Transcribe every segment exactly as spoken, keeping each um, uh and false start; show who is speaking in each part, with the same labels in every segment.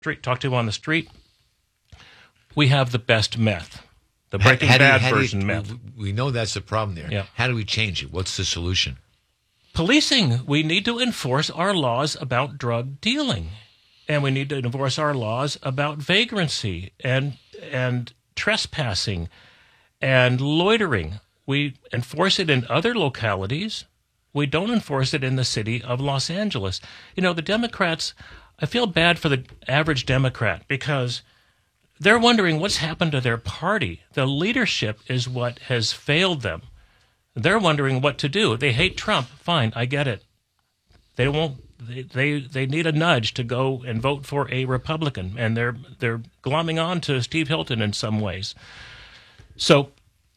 Speaker 1: street, talk to on the street, we have the best meth, the
Speaker 2: How-
Speaker 1: Breaking
Speaker 2: how do you-
Speaker 1: Bad
Speaker 2: how do you-
Speaker 1: version meth.
Speaker 2: We know that's the problem there.
Speaker 1: Yeah.
Speaker 2: How do we change it? What's the solution?
Speaker 1: Policing. We need to enforce our laws about drug dealing, and we need to enforce our laws about vagrancy and and trespassing and loitering. We enforce it in other localities. We don't enforce it in the city of Los Angeles. You know, the Democrats, I feel bad for the average Democrat because they're wondering what's happened to their party. The leadership is what has failed them. They're wondering what to do. They hate Trump. Fine, I get it. They won't. They, they they need a nudge to go and vote for a Republican, and they're they're glomming on to Steve Hilton in some ways. So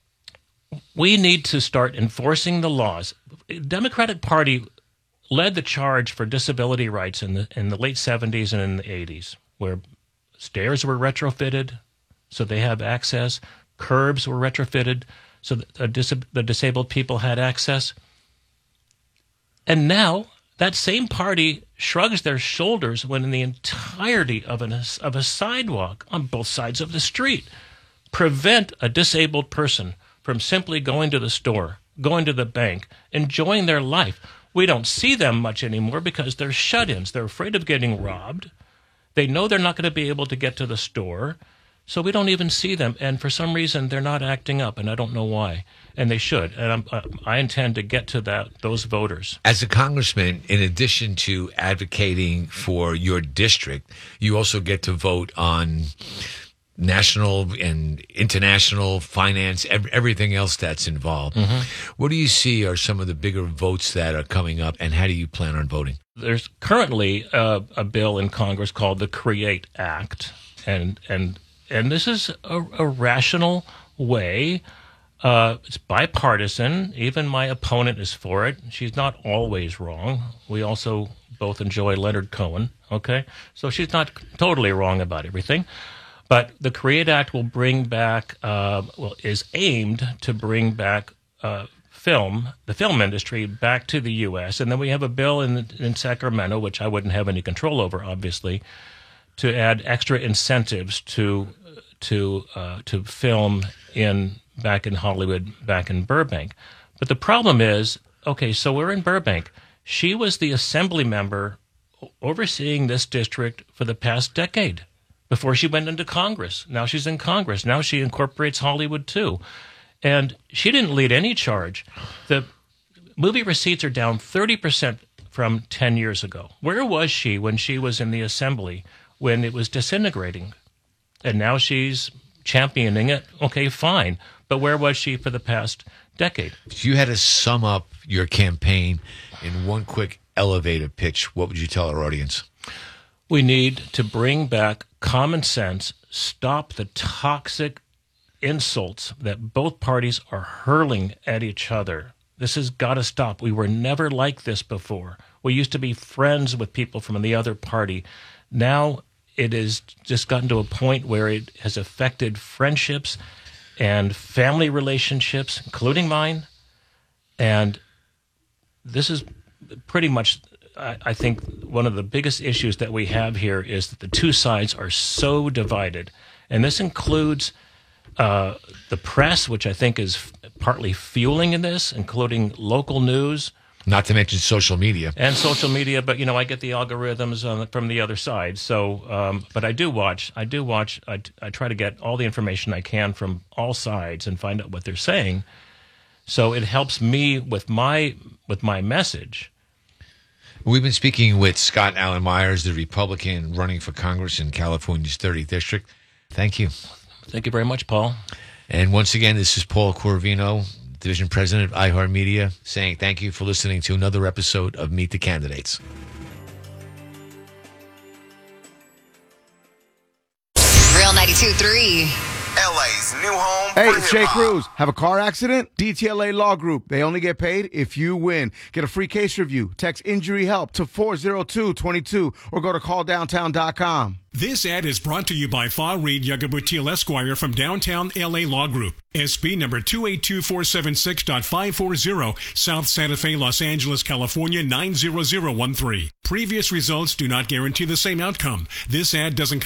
Speaker 1: we need to start enforcing the laws. The Democratic Party led the charge for disability rights in the in the late seventies and in the eighties, where stairs were retrofitted so they have access, curbs were retrofitted so that the, dis- the disabled people had access. And now that same party shrugs their shoulders when in the entirety of, an, of a sidewalk on both sides of the street prevent a disabled person from simply going to the store, going to the bank, enjoying their life. We don't see them much anymore because they're shut-ins. They're afraid of getting robbed. They know they're not going to be able to get to the store. So we don't even see them, and for some reason they're not acting up, and I don't know why. And they should, and I'm, uh, I intend to get to that those voters.
Speaker 2: As a congressman, in addition to advocating for your district, you also get to vote on national and international finance, ev- everything else that's involved. Mm-hmm. What do you see are some of the bigger votes that are coming up, and how do you plan on voting?
Speaker 1: There's currently a, a bill in Congress called the CREATE Act, and and and this is a, a rational way. Uh, it's bipartisan. Even my opponent is for it. She's not always wrong. We also both enjoy Leonard Cohen, okay? So she's not totally wrong about everything. But the CREATE Act will bring back, uh, well, is aimed to bring back uh, film, the film industry back to the U S. And then we have a bill in, in Sacramento, which I wouldn't have any control over, obviously, to add extra incentives to to uh, to film in back in Hollywood, back in Burbank. But the problem is, okay, so we're in Burbank. She was the assembly member overseeing this district for the past decade before she went into Congress. Now she's in Congress. Now she incorporates Hollywood too. And she didn't lead any charge. The movie receipts are down thirty percent from ten years ago. Where was she when she was in the assembly, when it was disintegrating? And now she's championing it. Okay, fine. But where was she for the past decade?
Speaker 2: If you had to sum up your campaign in one quick elevator pitch, what would you tell our audience?
Speaker 1: We need to bring back common sense, stop the toxic insults that both parties are hurling at each other. This has got to stop. We were never like this before. We used to be friends with people from the other party. Now it has just gotten to a point where it has affected friendships and family relationships, including mine. And this is pretty much, I, I think, one of the biggest issues that we have here is that the two sides are so divided. And this includes uh, the press, which I think is f- partly fueling in this, including local news.
Speaker 2: Not to mention social media.
Speaker 1: And social media, but, you know, I get the algorithms on the, from the other side. So, um, but I do watch, I do watch, I, I try to get all the information I can from all sides and find out what they're saying. So it helps me with my, with my message.
Speaker 2: We've been speaking with Scott Alan Myers, the Republican running for Congress in California's thirtieth District. Thank you.
Speaker 1: Thank you very much, Paul.
Speaker 2: And once again, this is Paul Corvino, Division President of iHeartMedia, saying thank you for listening to another episode of Meet the Candidates.
Speaker 3: Real ninety-two point three.
Speaker 4: L
Speaker 3: L A's new home
Speaker 4: Hey,
Speaker 3: for
Speaker 4: it's Jay
Speaker 3: hip-hop.
Speaker 4: Cruz. Have a car accident? D T L A Law Group. They only get paid if you win. Get a free case review. Text injury help to four zero two two two or go to call downtown dot com.
Speaker 5: This ad is brought to you by Fa Reed Yagabutil Esquire from Downtown L A Law Group. S B number two eight two four seven six five four zero, South Santa Fe, Los Angeles, California nine zero zero one three. Previous results do not guarantee the same outcome. This ad doesn't